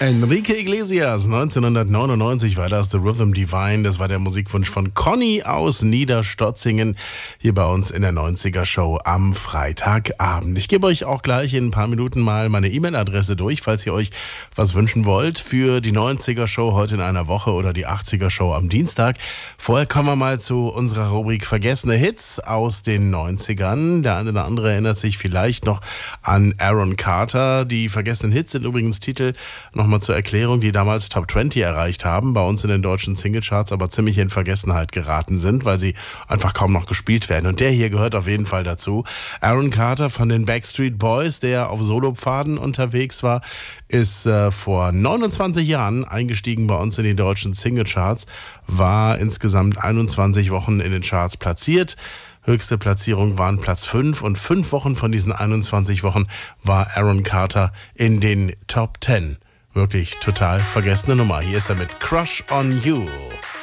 Enrique Iglesias, 1999 war das, The Rhythm Divine. Das war der Musikwunsch von Conny aus Niederstotzingen hier bei uns in der 90er Show am Freitagabend. Ich gebe euch auch gleich in ein paar Minuten mal meine E-Mail-Adresse durch, falls ihr euch was wünschen wollt für die 90er Show heute in einer Woche oder die 80er Show am Dienstag. Vorher kommen wir mal zu unserer Rubrik Vergessene Hits aus den 90ern. Der eine oder andere erinnert sich vielleicht noch an Aaron Carter. Die vergessenen Hits sind übrigens Titel, nochmal zur Erklärung, die damals Top 20 erreicht haben, bei uns in den deutschen Singlecharts, aber ziemlich in Vergessenheit geraten sind, weil sie einfach kaum noch gespielt werden. Und der hier gehört auf jeden Fall dazu. Aaron Carter von den Backstreet Boys, der auf Solopfaden unterwegs war, ist vor 29 Jahren eingestiegen bei uns in die deutschen Singlecharts, war insgesamt 21 Wochen in den Charts platziert. Höchste Platzierung waren Platz 5 und 5 Wochen von diesen 21 Wochen war Aaron Carter in den Top 10. Wirklich total vergessene Nummer. Hier ist er mit Crush on You.